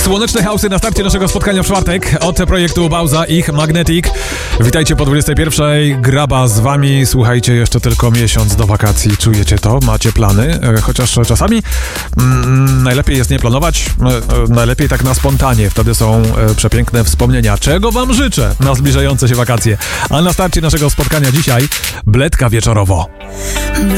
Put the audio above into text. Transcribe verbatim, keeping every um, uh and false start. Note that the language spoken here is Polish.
Słoneczne house'y na starcie naszego spotkania w czwartek od projektu Bauza, ich Magnetic. Witajcie po dwudziestej pierwszej. Graba z wami. Słuchajcie, jeszcze tylko miesiąc do wakacji. Czujecie to? Macie plany? Chociaż czasami mm, najlepiej jest nie planować. Najlepiej tak na spontanie. Wtedy są przepiękne wspomnienia. Czego wam życzę na zbliżające się wakacje? A na starcie naszego spotkania dzisiaj bledka wieczorowo.